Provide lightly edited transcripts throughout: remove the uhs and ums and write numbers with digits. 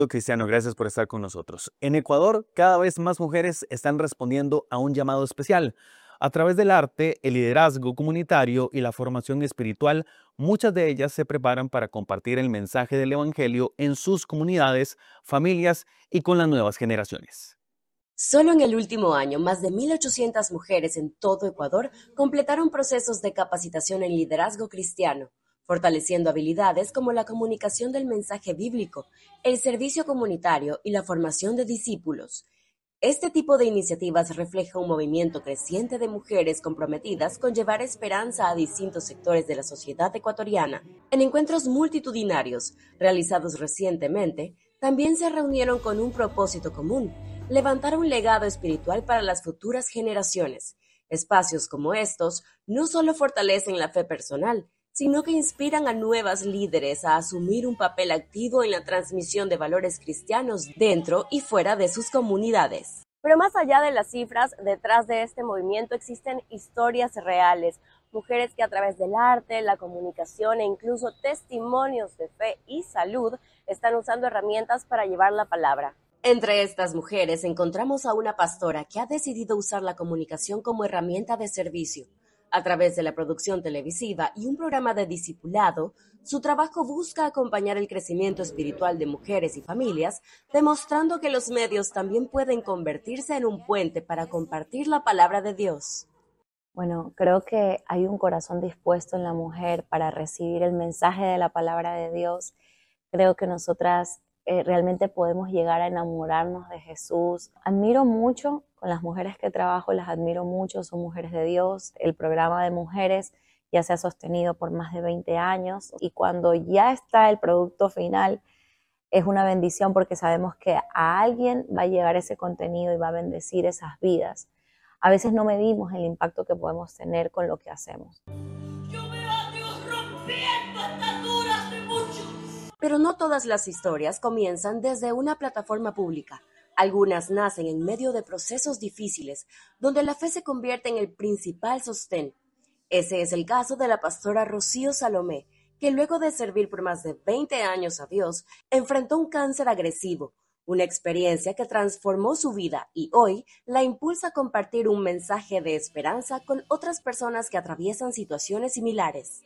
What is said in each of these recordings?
Cristiano, gracias por estar con nosotros. En Ecuador, cada vez más mujeres están respondiendo a un llamado especial. A través del arte, el liderazgo comunitario y la formación espiritual, muchas de ellas se preparan para compartir el mensaje del Evangelio en sus comunidades, familias y con las nuevas generaciones. Solo en el último año, más de 1.800 mujeres en todo Ecuador completaron procesos de capacitación en liderazgo cristiano, fortaleciendo habilidades como la comunicación del mensaje bíblico, el servicio comunitario y la formación de discípulos. Este tipo de iniciativas refleja un movimiento creciente de mujeres comprometidas con llevar esperanza a distintos sectores de la sociedad ecuatoriana. En encuentros multitudinarios realizados recientemente, también se reunieron con un propósito común: levantar un legado espiritual para las futuras generaciones. Espacios como estos no solo fortalecen la fe personal, sino que inspiran a nuevas líderes a asumir un papel activo en la transmisión de valores cristianos dentro y fuera de sus comunidades. Pero más allá de las cifras, detrás de este movimiento existen historias reales, mujeres que a través del arte, la comunicación e incluso testimonios de fe y salud están usando herramientas para llevar la palabra. Entre estas mujeres encontramos a una pastora que ha decidido usar la comunicación como herramienta de servicio. A través de la producción televisiva y un programa de discipulado, su trabajo busca acompañar el crecimiento espiritual de mujeres y familias, demostrando que los medios también pueden convertirse en un puente para compartir la palabra de Dios. Bueno, creo que hay un corazón dispuesto en la mujer para recibir el mensaje de la palabra de Dios. Creo que nosotras realmente podemos llegar a enamorarnos de Jesús. Admiro mucho con las mujeres que trabajo, las admiro mucho, son mujeres de Dios. El programa de mujeres ya se ha sostenido por más de 20 años y cuando ya está el producto final es una bendición porque sabemos que a alguien va a llegar ese contenido y va a bendecir esas vidas. A veces no medimos el impacto que podemos tener con lo que hacemos. Yo veo a Dios rompiendo ataduras de muchos. Pero no todas las historias comienzan desde una plataforma pública. Algunas nacen en medio de procesos difíciles, donde la fe se convierte en el principal sostén. Ese es el caso de la pastora Rocío Salomé, que luego de servir por más de 20 años a Dios, enfrentó un cáncer agresivo, una experiencia que transformó su vida y hoy la impulsa a compartir un mensaje de esperanza con otras personas que atraviesan situaciones similares.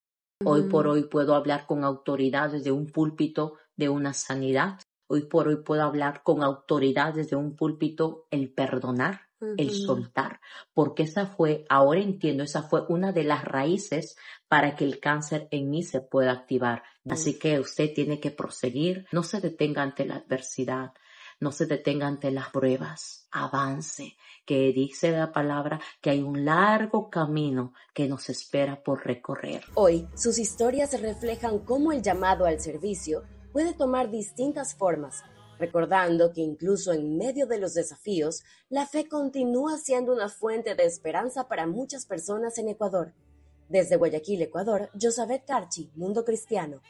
Hoy por hoy puedo hablar con autoridad desde un púlpito de una sanidad. Hoy por hoy puedo hablar con autoridad desde un púlpito el perdonar, el soltar, porque ahora entiendo, esa fue una de las raíces para que el cáncer en mí se pueda activar. Así que usted tiene que proseguir, no se detenga ante la adversidad, no se detenga ante las pruebas, avance, que dice la palabra que hay un largo camino que nos espera por recorrer. Hoy, sus historias reflejan cómo el llamado al servicio puede tomar distintas formas, recordando que incluso en medio de los desafíos, la fe continúa siendo una fuente de esperanza para muchas personas en Ecuador. Desde Guayaquil, Ecuador, Josabeth Carchi, Mundo Cristiano.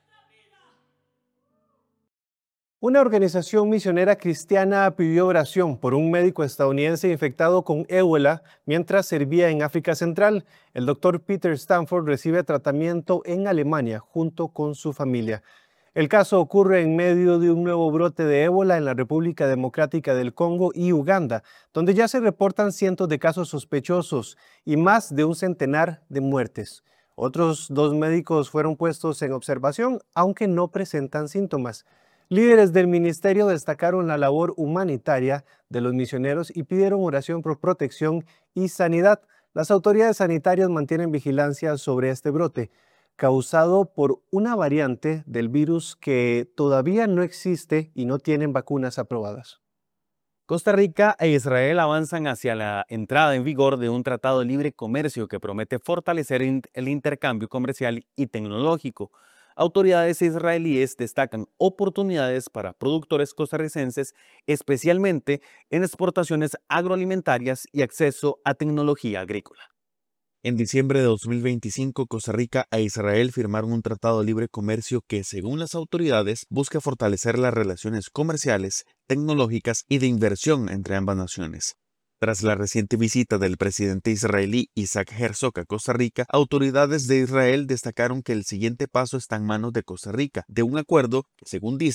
Una organización misionera cristiana pidió oración por un médico estadounidense infectado con ébola mientras servía en África Central. El doctor Peter Stanford recibe tratamiento en Alemania junto con su familia. El caso ocurre en medio de un nuevo brote de ébola en la República Democrática del Congo y Uganda, donde ya se reportan cientos de casos sospechosos y más de un centenar de muertes. Otros 2 médicos fueron puestos en observación, aunque no presentan síntomas. Líderes del ministerio destacaron la labor humanitaria de los misioneros y pidieron oración por protección y sanidad. Las autoridades sanitarias mantienen vigilancia sobre este brote, causado por una variante del virus que todavía no existe y no tienen vacunas aprobadas. Costa Rica e Israel avanzan hacia la entrada en vigor de un tratado de libre comercio que promete fortalecer el intercambio comercial y tecnológico. Autoridades israelíes destacan oportunidades para productores costarricenses, especialmente en exportaciones agroalimentarias y acceso a tecnología agrícola. En diciembre de 2025, Costa Rica e Israel firmaron un tratado de libre comercio que, según las autoridades, busca fortalecer las relaciones comerciales, tecnológicas y de inversión entre ambas naciones. Tras la reciente visita del presidente israelí Isaac Herzog a Costa Rica, autoridades de Israel destacaron que el siguiente paso está en manos de Costa Rica, de un acuerdo que, según dicen,